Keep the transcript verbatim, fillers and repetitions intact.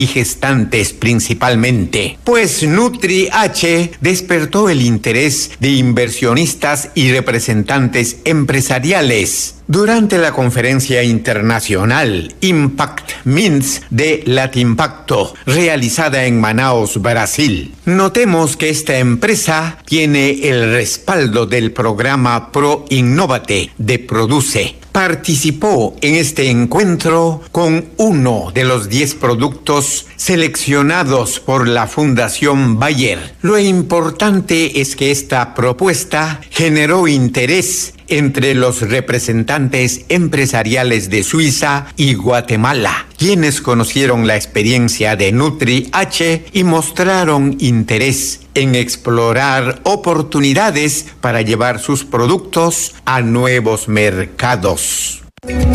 y gestantes principalmente, pues NutriH despertó el interés de inversionistas y representantes empresariales durante la conferencia internacional Impact Minds de Latimpacto, realizada en Manaus, Brasil. Notemos que esta empresa tiene el respaldo del programa ProInnovate de Produce. Participó en este encuentro con uno de los diez productos seleccionados por la Fundación Bayer. Lo importante es que esta propuesta generó interés entre los representantes empresariales de Suiza y Guatemala, quienes conocieron la experiencia de NutriH y mostraron interés en explorar oportunidades para llevar sus productos a nuevos mercados.